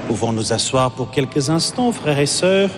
Pouvons nous asseoir pour quelques instants, frères et sœurs.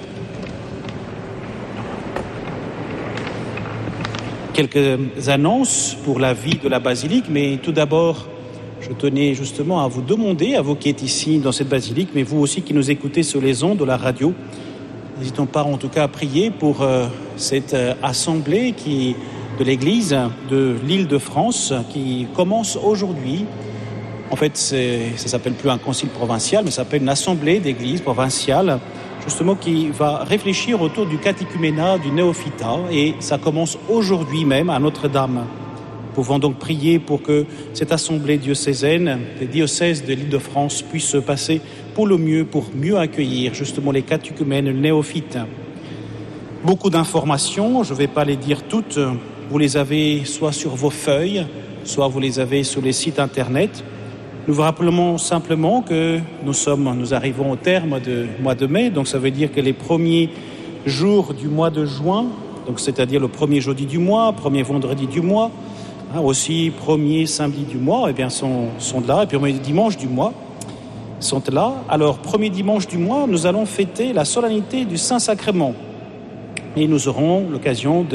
Quelques annonces pour la vie de la basilique, mais tout d'abord, je tenais justement à vous demander, à vous qui êtes ici dans cette basilique, mais vous aussi qui nous écoutez sur les ondes de la radio, n'hésitons pas en tout cas à prier pour cette assemblée de l'Église de l'Île-de-France qui commence aujourd'hui. En fait, ça ne s'appelle plus un concile provincial, mais ça s'appelle une assemblée d'église provinciale, justement qui va réfléchir autour du catéchuménat du néophytat, et ça commence aujourd'hui même à Notre-Dame. Nous pouvons donc prier pour que cette assemblée diocésaine, des diocèses de l'Île-de-France, puisse se passer pour le mieux, pour mieux accueillir justement les catéchumènes néophytes. Beaucoup d'informations, je ne vais pas les dire toutes, vous les avez soit sur vos feuilles, soit vous les avez sur les sites internet. Nous vous rappelons simplement que nous arrivons au terme du mois de mai, donc ça veut dire que les premiers jours du mois de juin, donc c'est-à-dire le premier jeudi du mois, premier vendredi du mois, aussi premier samedi du mois, sont là, et puis premier dimanche du mois sont là. Alors, premier dimanche du mois, nous allons fêter la solennité du Saint-Sacrement, et nous aurons l'occasion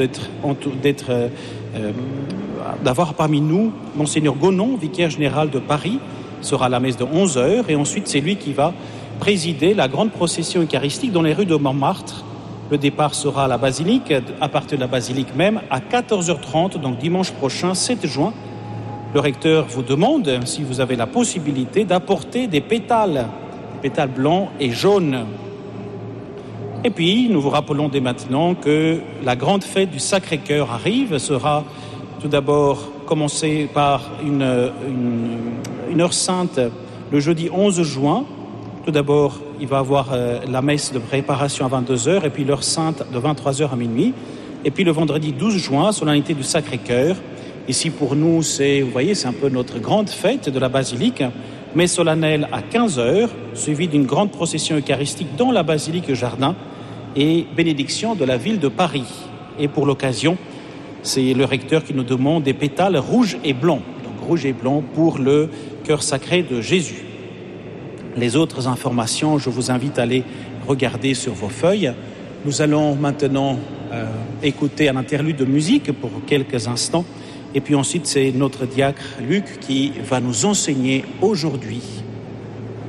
d'avoir parmi nous Monseigneur Gonon, vicaire général de Paris, sera à la messe de 11h, et ensuite c'est lui qui va présider la grande procession eucharistique dans les rues de Montmartre. Le départ sera à la basilique, à partir de la basilique même, à 14h30, donc dimanche prochain, 7 juin. Le recteur vous demande, si vous avez la possibilité, d'apporter des pétales blancs et jaunes. Et puis, nous vous rappelons dès maintenant que la grande fête du Sacré-Cœur arrive, sera tout d'abord commencer par une heure sainte le jeudi 11 juin. Tout d'abord, il va y avoir la messe de préparation à 22h et puis l'heure sainte de 23h à minuit. Et puis le vendredi 12 juin, solennité du Sacré-Cœur. Ici pour nous, c'est un peu notre grande fête de la basilique, messe solennelle à 15h, suivie d'une grande procession eucharistique dans la basilique jardin et bénédiction de la ville de Paris. Et pour l'occasion, c'est le recteur qui nous demande des pétales rouges et blancs. Donc rouge et blanc pour le cœur sacré de Jésus. Les autres informations, je vous invite à les regarder sur vos feuilles. Nous allons maintenant écouter un interlude de musique pour quelques instants. Et puis ensuite, c'est notre diacre Luc qui va nous enseigner aujourd'hui.